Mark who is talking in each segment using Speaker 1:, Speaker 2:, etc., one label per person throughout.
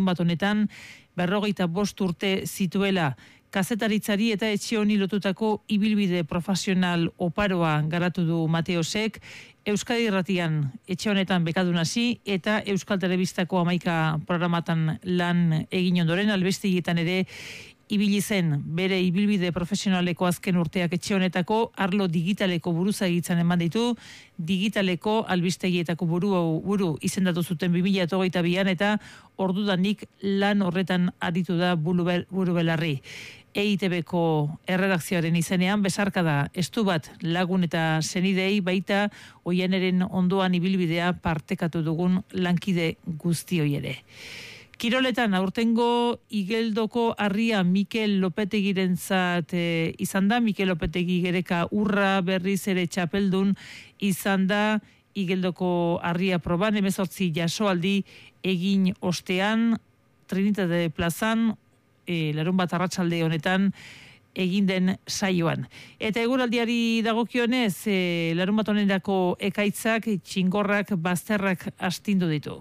Speaker 1: larunbat honetan 45 urte zituela. Kazetaritzari eta etxe honi lotutako ibilbide profesional oparoa garatu du Mateosek, Euskadi Irratian etxe honetan bekadun hasi eta Euskal Telebistako 11 programatan lan egin ondoren albistegietan ere ibili zen. Bere ibilbide profesionaleko azken urteak etxe honetako arlo digitaleko buruzagitzan eman ditu, digitaleko albistegietako buru izendatu zuten 2022an eta ordudanik lan horretan aritu da buru belarri. EITBko erredakzioaren izenean besarkada estu bat lagun eta senidei baita Oianeren ondoan ibilbidea partekatu dugun lankide guztioi ere. Kiroletan aurtengo Igeldoko harria Mikel Lopetegirentzat izan da. Mikel Lopetegi gereka urra berriz ere txapeldun izan da. Igeldoko harria proban 18 jasoaldi egin ostean Trinitate plazan larunbat arratsalde honetan egin den saioan. Eta eguraldiari dagokionez larunbat honerako ekaitzak, txingorrak, bazterrak astindu ditu.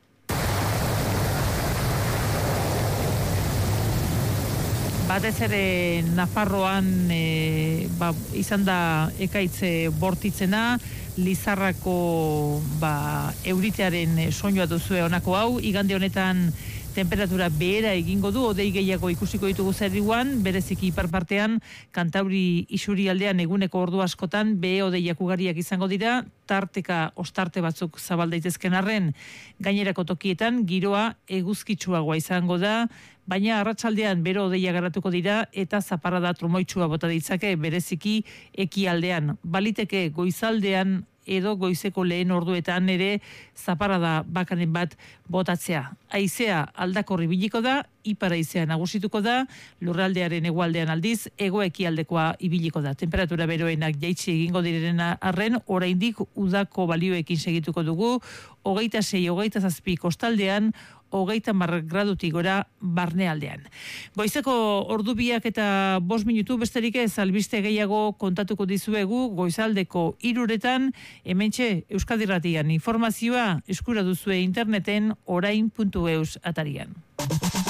Speaker 1: Batez ere Nafarroan izan da ekaitze bortitzena, Lizarrako euritearen soinua duzue honako hau, igande honetan temperatura behera egingo du, hodei gehiago ikusiko ditugu zerriguan, bereziki ipar partean, Kantauri isurialdean eguneko ordu askotan, hodeiak ugariak izango dira, tarteka ostarte batzuk zabal daitezken arren, gainerako tokietan, giroa eguzkitsuagoa izango da, baina arratsaldean bero hodeia garatuko dira eta zaparrada trumoitsua bota ditzake bereziki ekialdean. Baliteke goizaldean edo goizeko lehen orduetan ere zaparrada bakanen bat botatzea. Haizea aldakor ibiliko da, ipar haizea nagusituko da, lurraldearen hegoaldean aldiz, hego-ekialdekoa ibiliko da. Temperatura beroenak jaitsi egingo diren arren, oraindik udako balioekin segituko dugu, 26-27 kostaldean, 30 gradutik gora barnealdean. Goizeko ordubiak eta 5 minutu besterik ez albiste gehiago kontatuko dizuegu goizaldeko 3:00 hementxe Euskadi Irratian informazioa eskura duzue interneten orain.eus atarian.